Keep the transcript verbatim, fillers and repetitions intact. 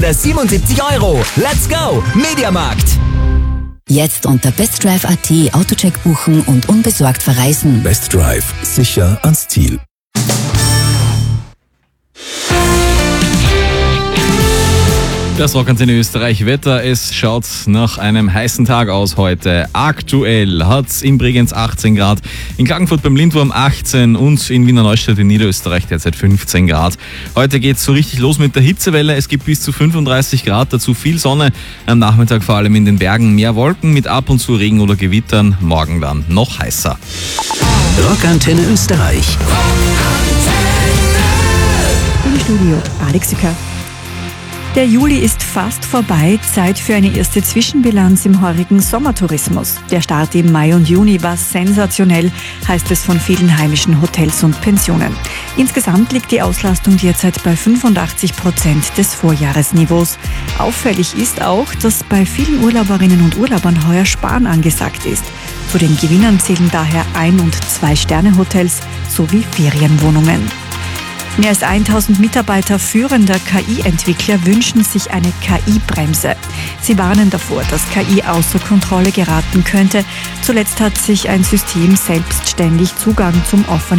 Das siebenundsiebzig Euro. Let's go! Mediamarkt. Jetzt unter bestdrive punkt at Autocheck buchen und unbesorgt verreisen. Best Drive. Sicher ans Ziel. Das Rockantenne Österreich Wetter. Es schaut nach einem heißen Tag aus heute. Aktuell hat es in Bregenz achtzehn Grad, in Klagenfurt beim Lindwurm achtzehn und in Wiener Neustadt in Niederösterreich derzeit fünfzehn Grad. Heute geht es so richtig los mit der Hitzewelle. Es gibt bis zu fünfunddreißig Grad, dazu viel Sonne. Am Nachmittag vor allem in den Bergen mehr Wolken mit ab und zu Regen oder Gewittern. Morgen dann noch heißer. Rockantenne Österreich. Im Studio Alex Sücker. Der Juli ist fast vorbei, Zeit für eine erste Zwischenbilanz im heurigen Sommertourismus. Der Start im Mai und Juni war sensationell, heißt es von vielen heimischen Hotels und Pensionen. Insgesamt liegt die Auslastung derzeit bei fünfundachtzig Prozent des Vorjahresniveaus. Auffällig ist auch, dass bei vielen Urlauberinnen und Urlaubern heuer Sparen angesagt ist. Zu den Gewinnern zählen daher Ein- und Zwei-Sterne-Hotels sowie Ferienwohnungen. Mehr als tausend Mitarbeiter führender K I-Entwickler wünschen sich eine K I-Bremse. Sie warnen davor, dass K I außer Kontrolle geraten könnte. Zuletzt hat sich ein System selbstständig Zugang zum offenen